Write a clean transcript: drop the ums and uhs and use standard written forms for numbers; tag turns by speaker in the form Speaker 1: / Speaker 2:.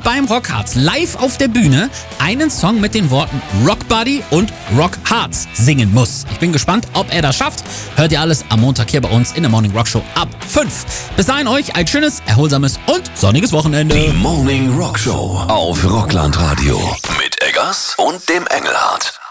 Speaker 1: beim Rockharz live auf der Bühne einen Song mit den Worten Rock Buddy und Rock Hearts singen muss. Ich bin gespannt, ob er das schafft. Hört ihr alles am Montag hier bei uns in der Morning Rock Show ab 5. Bis dahin euch ein schönes, erholsames und sonniges Wochenende.
Speaker 2: Die Morning Rock Show auf Rockland Radio mit Eggers und dem Engelhardt.